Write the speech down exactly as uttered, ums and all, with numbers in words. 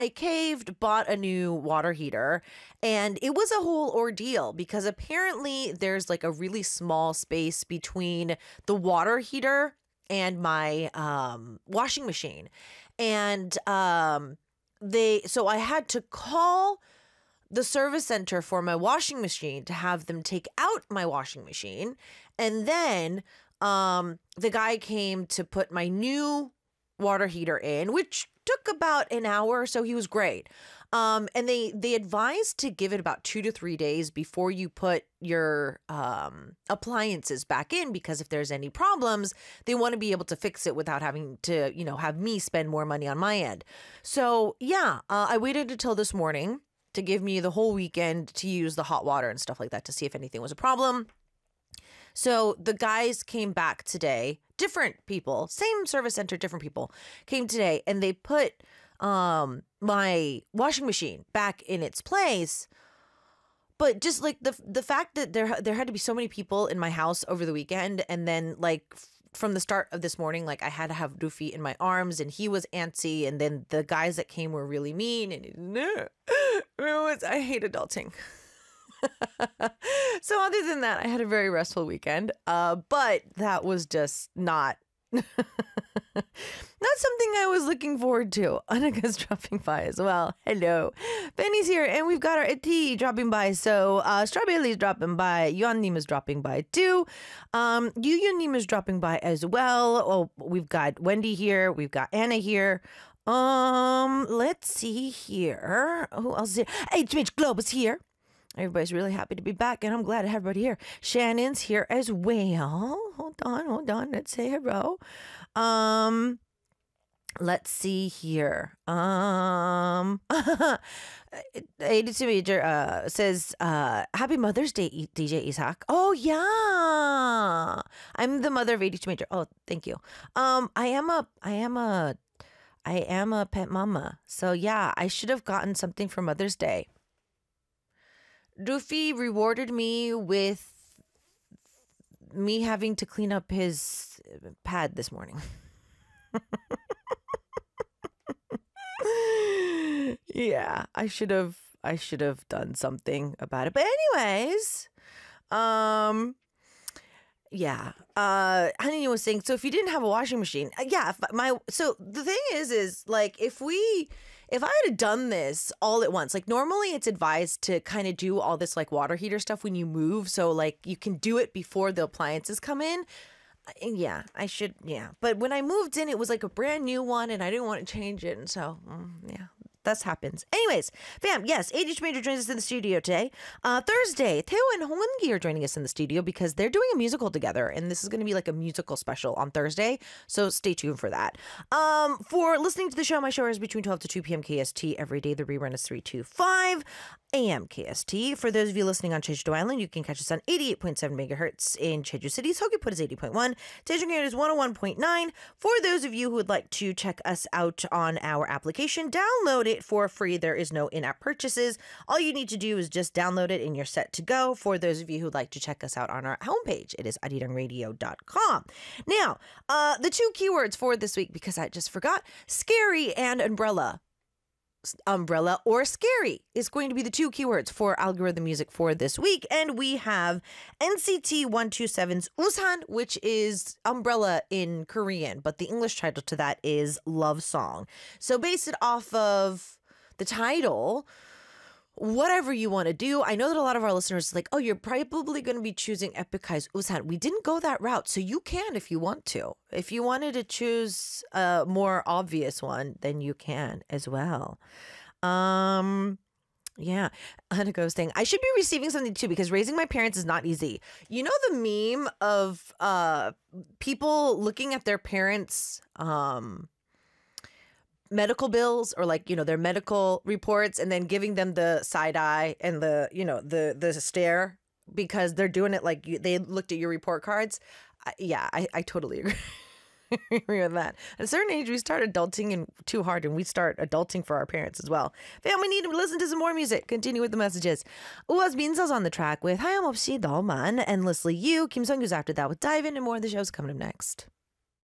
I caved, bought a new water heater, and it was a whole ordeal because apparently there's like a really small space between the water heater and my um, washing machine. And um, they, so I had to call the service center for my washing machine to have them take out my washing machine. And then um, the guy came to put my new water heater in, which took about an hour, so he was great. Um, and they they advised to give it about two to three days before you put your um, appliances back in, because if there's any problems, they want to be able to fix it without having to, you know, have me spend more money on my end. So yeah, uh, I waited until this morning to give me the whole weekend to use the hot water and stuff like that to see if anything was a problem. So the guys came back today, different people, same service center, different people came today, and they put um, my washing machine back in its place. But just like the the fact that there there had to be so many people in my house over the weekend, and then like f- from the start of this morning, like I had to have Doofy in my arms, and he was antsy, and then the guys that came were really mean, and no, it was, I hate adulting. So other than that, I had a very restful weekend. Uh, but that was just not not something I was looking forward to. Annika's dropping by as well. Hello. Benny's here, and we've got our Iti dropping by. So uh, Strawberry's dropping by. Yeonnim is dropping by too. Um, Yeonnim is dropping by as well. Oh, we've got Wendy here. We've got Anna here. Um, let's see here. Who else is here? H M H Globe is here. Everybody's really happy to be back, and I'm glad to have everybody here. Shannon's here as well. Hold on, hold on. Let's say hello. Um, let's see here. Um, eighty-two Major uh, says, uh, Happy Mother's Day, D J Ishak. Oh, yeah. I'm the mother of eighty-two Major. Oh, thank you. Um, I am a, I am a, I am a pet mama. So, yeah, I should have gotten something for Mother's Day. Doofy rewarded me with me having to clean up his pad this morning. Yeah, I should have I should have done something about it. But anyways, um yeah, uh Honey was saying, so if you didn't have a washing machine, uh, yeah, if my so the thing is is like if we If I had done this all at once, like normally it's advised to kind of do all this like water heater stuff when you move. So like you can do it before the appliances come in. And yeah, I should. Yeah. But when I moved in, it was like a brand new one and I didn't want to change it. And so, mm, yeah. That happens. Anyways, fam, yes, A D H Major joins us in the studio today. Uh, Thursday, Theo and Hongwon-gi are joining us in the studio because they're doing a musical together, and this is going to be like a musical special on Thursday, so stay tuned for that. Um, for listening to the show, my show is between twelve to two p.m. K S T every day. The rerun is three two five A M K S T. For those of you listening on Jeju Island, you can catch us on eighty-eight point seven megahertz in Jeju City. Seogwipo is eighty point one. Daejeon is one oh one point nine. For those of you who would like to check us out on our application, download it for free. There is no in-app purchases. All you need to do is just download it and you're set to go. For those of you who'd like to check us out on our homepage, it is arirang radio dot com. Now, uh, the two keywords for this week, because I just forgot, scary and umbrella. Umbrella or scary is going to be the two keywords for algorithm music for this week. And we have N C T one twenty-seven's Usan, which is umbrella in Korean, but the English title to that is Love Song. So base it off of the title, whatever you want to do. I know that a lot of our listeners are like, oh, you're probably going to be choosing Epic High's Usan. We didn't go that route, so you can if you want to. If you wanted to choose a more obvious one, then you can as well. Um, yeah. Anna goes saying, I should be receiving something too because raising my parents is not easy. You know the meme of uh people looking at their parents' um medical bills or like, you know, their medical reports and then giving them the side eye and the, you know, the the stare because they're doing it like you, they looked at your report cards. I, yeah, I, I totally agree. agree with that. At a certain age, we start adulting and too hard, and we start adulting for our parents as well. Fam, we need to listen to some more music. Continue with the messages. Uaz Binza's on the track with Hayamopsi Dolman, Endlessly You. Kim Sung-yu's after that with Dive In, and more of the show's coming up next.